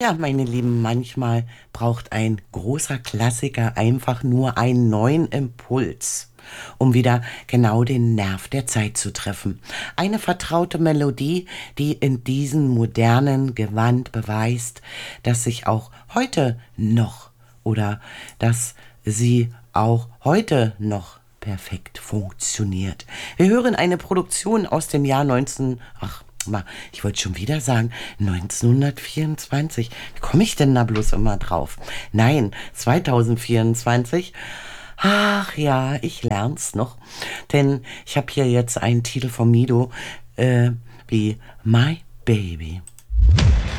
Ja, meine Lieben, manchmal braucht ein großer Klassiker einfach nur einen neuen Impuls, um wieder genau den Nerv der Zeit zu treffen. Eine vertraute Melodie, die in diesem modernen Gewand beweist, dass sich auch heute noch oder dass sie auch heute noch perfekt funktioniert. Wir hören eine Produktion aus dem Jahr 19, ach, ich wollte schon wieder sagen, 1924. Wie komme ich denn da bloß immer drauf? Nein, 2024. Ach ja, ich lern's noch. Denn ich habe hier jetzt einen Titel von Mido, wie My Baby.